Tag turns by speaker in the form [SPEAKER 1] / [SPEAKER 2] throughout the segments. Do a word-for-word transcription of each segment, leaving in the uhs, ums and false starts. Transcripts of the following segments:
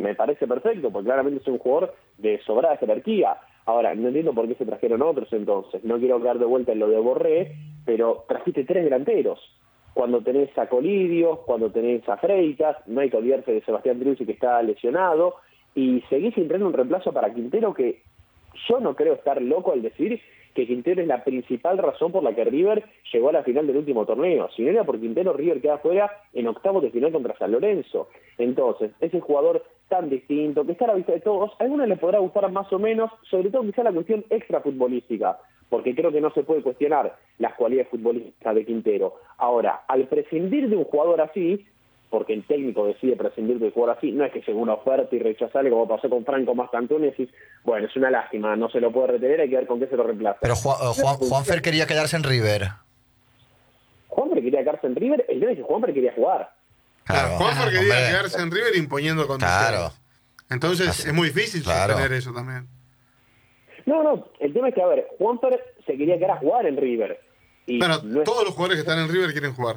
[SPEAKER 1] me parece perfecto, porque claramente es un jugador de sobrada jerarquía. Ahora, no entiendo por qué se trajeron otros entonces. No quiero quedar de vuelta en lo de Borré, pero trajiste tres delanteros. Cuando tenés a Colidio, cuando tenés a Freitas, no hay que olvidarse de Sebastián Driussi que está lesionado, y seguís sin tener un reemplazo para Quintero, que yo no creo estar loco al decir que Quintero es la principal razón por la que River llegó a la final del último torneo. Si no era por Quintero, River queda fuera en octavos de final contra San Lorenzo. Entonces, ese jugador tan distinto, que está a la vista de todos, a algunos les podrá gustar más o menos, sobre todo quizá la cuestión extrafutbolística, porque creo que no se puede cuestionar las cualidades futbolísticas de Quintero. Ahora, al prescindir de un jugador así, porque el técnico decide prescindir de un jugador así, no es que llegue una oferta y rechazarle como pasó con Franco Mascantoni y decís, bueno, es una lástima, no se lo puede retener, hay que ver con qué se lo reemplaza.
[SPEAKER 2] Pero Juan, Juan, Juanfer quería quedarse en River.
[SPEAKER 1] Juanfer quería quedarse en River, el tema es que Juanfer quería jugar.
[SPEAKER 3] Claro,
[SPEAKER 2] Claro,
[SPEAKER 3] Juanfer quería
[SPEAKER 2] hombre.
[SPEAKER 3] quedarse en River imponiendo condiciones.
[SPEAKER 2] Claro.
[SPEAKER 3] Entonces
[SPEAKER 2] Así,
[SPEAKER 3] es muy difícil
[SPEAKER 2] claro.
[SPEAKER 3] sostener eso también.
[SPEAKER 1] No, no, el tema es que, a ver, Juanfer se quería quedar a jugar en River. Y
[SPEAKER 3] Bueno,
[SPEAKER 1] no es...
[SPEAKER 3] todos los jugadores que están en River quieren jugar.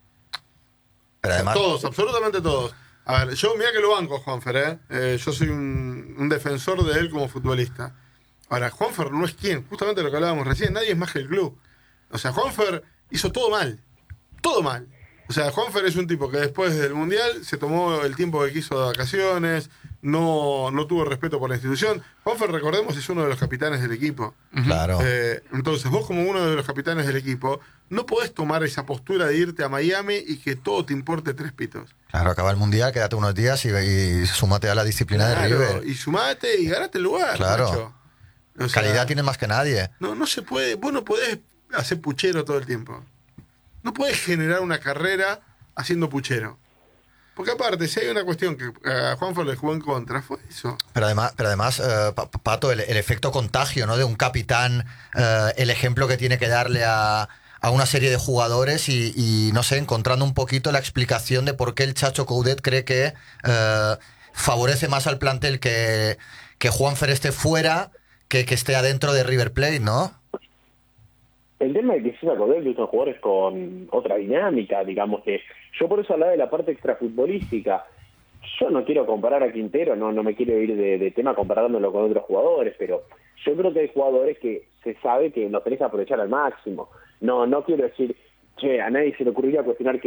[SPEAKER 2] Pero además,
[SPEAKER 3] Todos, absolutamente todos. A ver, yo mira que lo banco, Juanfer, ¿eh? Eh, yo soy un, un defensor de él como futbolista. Ahora, Juanfer no es quien, justamente lo que hablábamos recién, nadie es más que el club. O sea, Juanfer hizo todo mal, todo mal. O sea, Juanfer es un tipo que después del Mundial se tomó el tiempo que quiso de vacaciones, no, no tuvo respeto por la institución. Juanfer, recordemos, es uno de los capitanes del equipo.
[SPEAKER 2] claro.
[SPEAKER 3] Eh, entonces, vos como uno de los capitanes del equipo, no podés tomar esa postura de irte a Miami y que todo te importe tres pitos.
[SPEAKER 2] Claro, acaba el Mundial, quédate unos días y, y súmate a la disciplina de
[SPEAKER 3] Claro,
[SPEAKER 2] River.
[SPEAKER 3] y sumate y ganate el lugar,
[SPEAKER 2] Claro.
[SPEAKER 3] macho. O sea,
[SPEAKER 2] Calidad tiene más que nadie.
[SPEAKER 3] No, no se puede, vos no podés hacer puchero todo el tiempo. No podés generar una carrera haciendo puchero. Porque aparte, si hay una cuestión que a Juanfer le jugó en contra, fue eso.
[SPEAKER 2] Pero además, pero además eh, Pa- Pato, el, el efecto contagio, ¿no? De un capitán, eh, el ejemplo que tiene que darle a, a una serie de jugadores y, y, no sé, encontrando un poquito la explicación de por qué el Chacho Coudet cree que eh, favorece más al plantel que, que Juanfer esté fuera que que esté adentro de River Plate, ¿no?
[SPEAKER 1] El tema de que César Coudet son jugadores con otra dinámica, digamos que yo por eso hablaba de la parte extrafutbolística. Yo no quiero comparar a Quintero, no no me quiero ir de, de tema comparándolo con otros jugadores, pero yo creo que hay jugadores que se sabe que los tenés que aprovechar al máximo. No no quiero decir, che, a nadie se le ocurriría cuestionar que